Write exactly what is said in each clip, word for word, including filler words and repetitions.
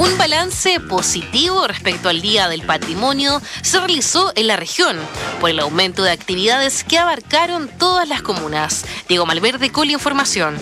Un balance positivo respecto al Día del Patrimonio se realizó en la región por el aumento de actividades que abarcaron todas las comunas. Diego Malverde con la información.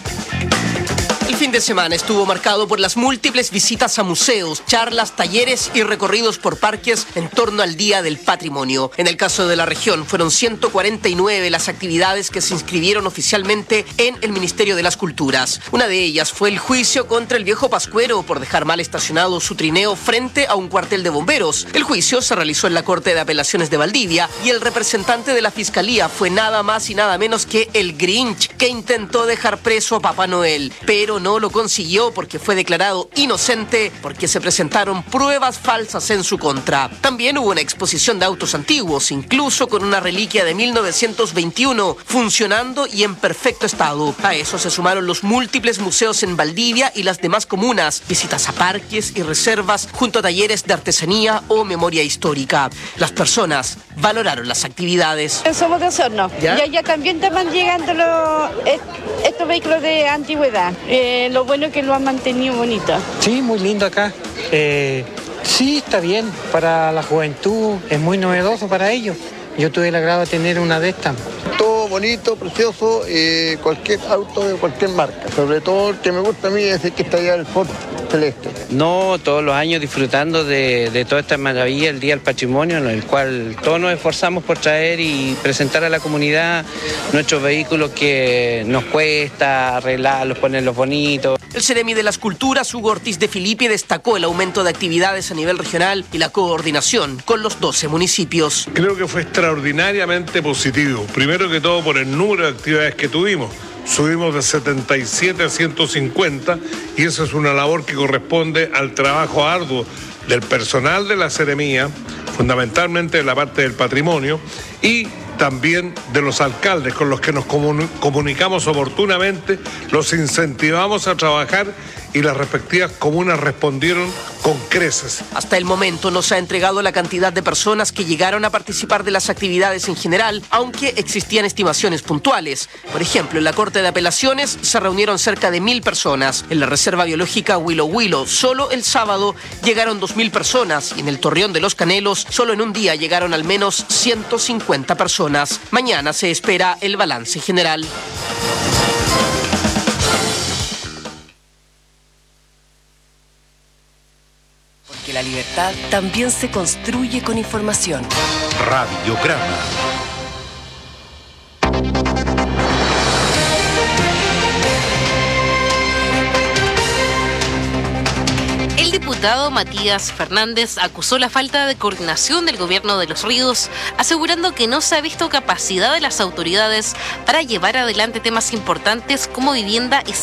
El fin de semana estuvo marcado por las múltiples visitas a museos, charlas, talleres y recorridos por parques en torno al Día del Patrimonio. En el caso de la región, fueron ciento cuarenta y nueve las actividades que se inscribieron oficialmente en el Ministerio de las Culturas. Una de ellas fue el juicio contra el viejo Pascuero por dejar mal estacionado su trineo frente a un cuartel de bomberos. El juicio se realizó en la Corte de Apelaciones de Valdivia y el representante de la Fiscalía fue nada más y nada menos que el Grinch, que intentó dejar preso a Papá Noel, pero no lo consiguió porque fue declarado inocente porque se presentaron pruebas falsas en su contra. También hubo una exposición de autos antiguos, incluso con una reliquia de mil novecientos veintiuno, funcionando y en perfecto estado. A eso se sumaron los múltiples museos en Valdivia y las demás comunas, visitas a parques y reservas junto a talleres de artesanía o memoria histórica. Las personas valoraron las actividades. Somos de Osorno. ¿Ya? Y allá también están llegando los, estos vehículos de antigüedad. Eh, lo bueno es que lo han mantenido bonito. Sí, muy lindo acá. Eh, sí, está bien para la juventud, es muy novedoso para ellos. Yo tuve el agrado de tener una de estas. Todo bonito, precioso, eh, cualquier auto de cualquier marca. Sobre todo el que me gusta a mí es el que está allá, el Ford Celeste. No, todos los años disfrutando de, de toda esta maravilla, el Día del Patrimonio, en el cual todos nos esforzamos por traer y presentar a la comunidad nuestros vehículos que nos cuesta arreglarlos, ponerlos bonitos. El Ceremi de las Culturas, Hugo Ortiz de Filippi, destacó el aumento de actividades a nivel regional y la coordinación con los doce municipios. Creo que fue extraordinariamente positivo. Primero que todo por el número de actividades que tuvimos. Subimos de setenta y siete a ciento cincuenta y eso es una labor que corresponde al trabajo arduo del personal de la Seremía, fundamentalmente de la parte del patrimonio, y también de los alcaldes con los que nos comunicamos oportunamente, los incentivamos a trabajar y las respectivas comunas respondieron con creces. Hasta el momento no se ha entregado la cantidad de personas que llegaron a participar de las actividades en general, aunque existían estimaciones puntuales. Por ejemplo, en la Corte de Apelaciones se reunieron cerca de mil personas. En la Reserva Biológica Huilo Huilo, solo el sábado llegaron dos mil personas y en el Torreón de los Canelos, solo en un día llegaron al menos ciento cincuenta personas. Mañana se espera el balance general. Porque la libertad también se construye con información. Radiograma. El diputado Matías Fernández acusó la falta de coordinación del gobierno de Los Ríos, asegurando que no se ha visto capacidad de las autoridades para llevar adelante temas importantes como vivienda y